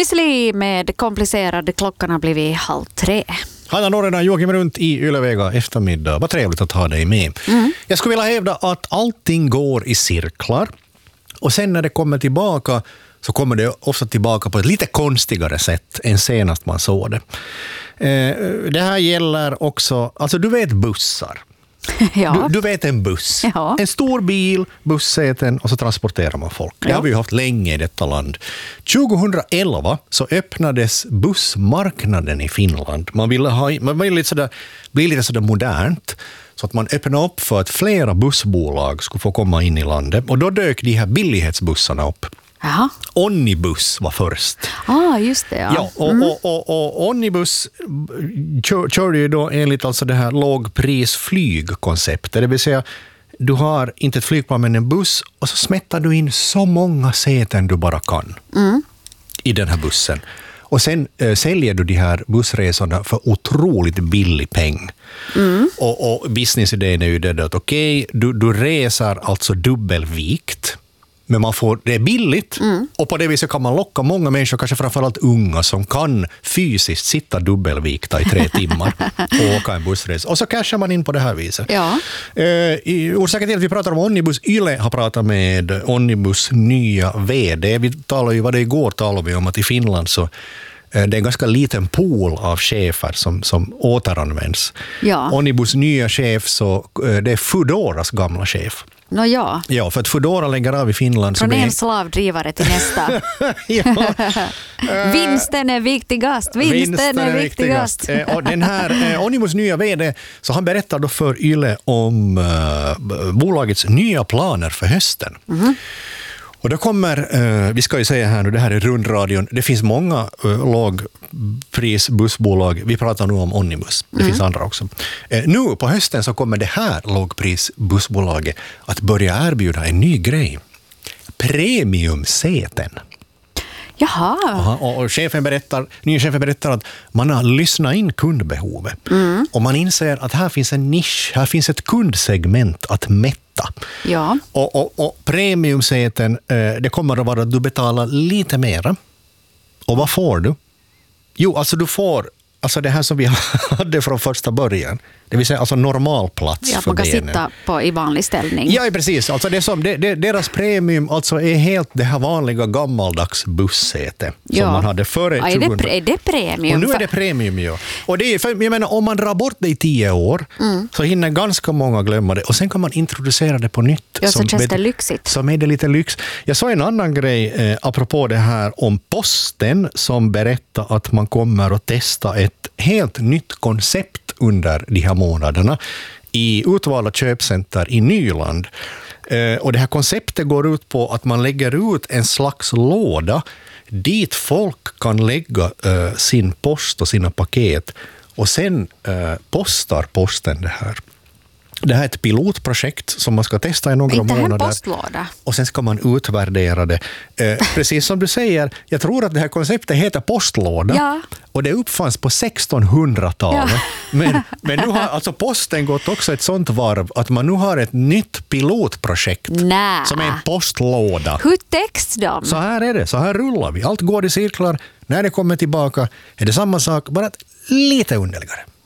Miss Li med komplicerad, klockan har blivit 2:30. Hanna Norrena, Joakim Runt i Ylevega eftermiddag. Vad trevligt att ha dig med. Jag skulle vilja hävda att allting går i cirklar. Och sen när det kommer tillbaka så kommer det ofta tillbaka på ett lite konstigare sätt än senast man såg det. Det här gäller också, alltså du vet bussar. Ja. Du vet en buss. Ja. En stor bil, bussäten och så transporterar man folk. Det har vi ju haft länge i detta land. 2011 så öppnades bussmarknaden i Finland. Man ville bli lite sådär modernt så att man öppnade upp för att flera bussbolag skulle få komma in i landet. Och då dök de här billighetsbussarna upp. Jaha. Onnibus var först. Just det. Ja. Och Onnibus körde ju då enligt alltså det här lågprisflygkonceptet. Det vill säga, du har inte ett flygplan men en buss och så smättar du in så många säten du bara kan i den här bussen. Och sen säljer du de här bussresorna för otroligt billig peng. Och businessidén är ju det att du reser alltså dubbelvikt. Men det är billigt och på det viset kan man locka många människor, kanske framförallt unga, som kan fysiskt sitta dubbelvikta i 3 timmar och åka en bussresa. Och så cashar man in på det här viset. Ja. Orsaken till att vi pratar om Onnibus, Yle har pratat med Onnibus nya vd. Vi talade ju, igår talade vi om att i Finland så det är en ganska liten pool av chefer som återanvänds. Ja. Onnibus nya chef, så det är Foodoras gamla chef. Ja, för att Foodora lägger av i Finland. Från en slavdrivare till nästa. Vinsten är viktigast. Vinsten är viktigast. Och den här Onnibus nya vd, så han berättar då för Yle om bolagets nya planer för hösten. Och då kommer, vi ska ju säga här nu, det här är rundradion, det finns många lågprisbussbolag, vi pratar nu om Onnibus, det finns andra också. Nu på hösten så kommer det här lågprisbussbolaget att börja erbjuda en ny grej, premiumsäten. Jaha. Och nya chefen berättar att man har lyssnat in kundbehovet. Och man inser att här finns en nisch, här finns ett kundsegment att mätta. Ja. Och premiumsäten, det kommer att vara att du betalar lite mer. Och vad får du? Jo, alltså du får det här som vi hade från första början. Det vill säga alltså normalplats för benen. Man kan sitta i vanlig ställning. Ja, precis. Alltså deras premium alltså är helt det här vanliga gammaldags bussäte som man hade före 2000. Är det premium? Och nu är det premium, ja. Och det är, för, jag menar, om man drar bort det i 10 år så hinner ganska många glömma det. Och sen kan man introducera det på nytt. Ja, så känns det lyxigt. Som är det lite lyx. Jag såg en annan grej apropå det här om Posten som berättar att man kommer att testa ett helt nytt koncept under de här månaderna i utvalda köpcenter i Nyland. Och det här konceptet går ut på att man lägger ut en slags låda dit folk kan lägga sin post och sina paket, och sen postar posten det här. Det här är ett pilotprojekt som man ska testa i några månader. Inte en postlåda. Och sen ska man utvärdera det. Precis som du säger, jag tror att det här konceptet heter postlåda. Ja. Och det uppfanns på 1600-talet. Ja. Men nu har alltså posten gått också ett sånt varv att man nu har ett nytt pilotprojekt som är en postlåda. Hur täcks de? Så här är det, så här rullar vi. Allt går i cirklar. När det kommer tillbaka är det samma sak, bara lite underligare.